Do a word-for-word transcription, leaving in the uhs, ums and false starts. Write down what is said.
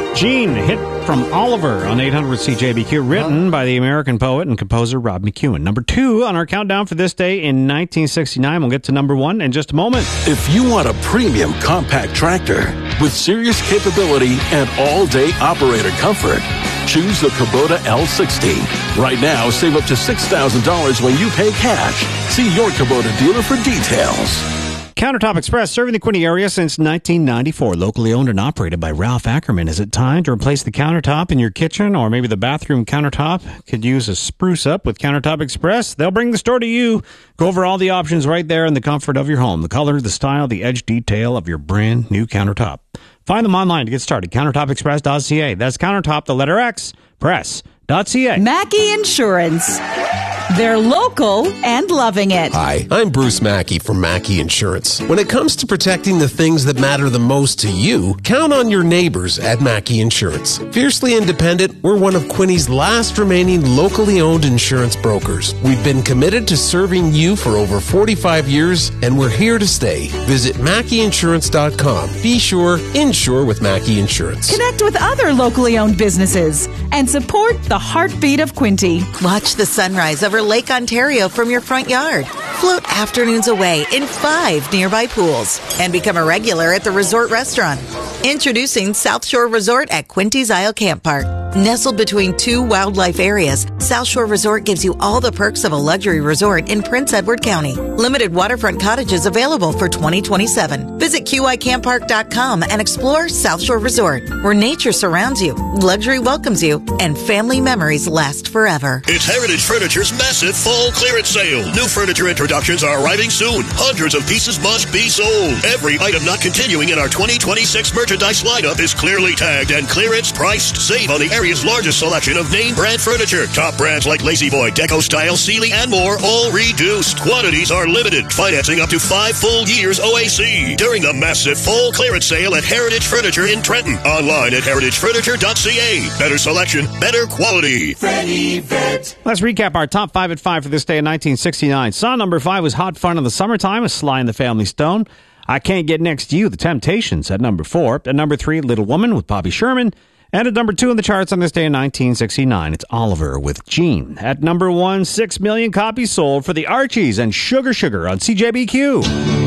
Gene, hit from Oliver on eight hundred C J B Q, written by the American poet and composer Rob McEwen. Number two on our countdown for this day in nineteen sixty-nine. We'll get to number one in just a moment. If you want a premium compact tractor with serious capability and all-day operator comfort, choose the Kubota L sixty. Right now, save up to six thousand dollars when you pay cash. See your Kubota dealer for details. Countertop Express, serving the Quinte area since nineteen ninety-four. Locally owned and operated by Ralph Ackerman. Is it time to replace the countertop in your kitchen, or maybe the bathroom countertop could use a spruce up with Countertop Express? They'll bring the store to you. Go over all the options right there in the comfort of your home. The color, the style, the edge detail of your brand new countertop. Find them online to get started. countertop express dot c a. That's countertop, the letter X, press dot c a. Mackey Insurance. They're local and loving it. Hi, I'm Bruce Mackey from Mackey Insurance. When it comes to protecting the things that matter the most to you, count on your neighbors at Mackey Insurance. Fiercely independent, we're one of Quinte's last remaining locally owned insurance brokers. We've been committed to serving you for over forty-five years, and we're here to stay. Visit mackey insurance dot com. Be sure, insure with Mackey Insurance. Connect with other locally owned businesses and support the heartbeat of Quinte. Watch the sunrise over Lake Ontario from your front yard. Float afternoons away in five nearby pools and become a regular at the resort restaurant. Introducing South Shore Resort at Quinte's Isle Camp Park. Nestled between two wildlife areas, South Shore Resort gives you all the perks of a luxury resort in Prince Edward County. Limited waterfront cottages available for twenty twenty-seven. Visit Q I camp park dot com and explore South Shore Resort, where nature surrounds you, luxury welcomes you, and family memories last forever. It's Heritage Furniture's massive fall clearance sale. New furniture introductions are arriving soon. Hundreds of pieces must be sold. Every item not continuing in our twenty twenty-six merchandise lineup is clearly tagged and clearance priced. Save on the area's largest selection of name brand furniture. Top brands like Lazy Boy, Deco Style, Sealy, and more, all reduced. Quantities are limited. Financing up to five full years O A C. During the massive fall clearance sale at Heritage Furniture in Trenton. Online at heritage furniture dot c a. Better selection, better quality. Freddie Vet. Let's recap our top five at five for this day in nineteen sixty-nine. Song number five was Hot Fun in the Summertime, a Sly and the Family Stone. I Can't Get Next to You, The Temptations, at number four. At number three, Little Woman with Bobby Sherman. And at number two in the charts on this day in nineteen sixty-nine, it's Oliver with Gene. At number one, six million copies sold for the Archies and Sugar Sugar on C J B Q.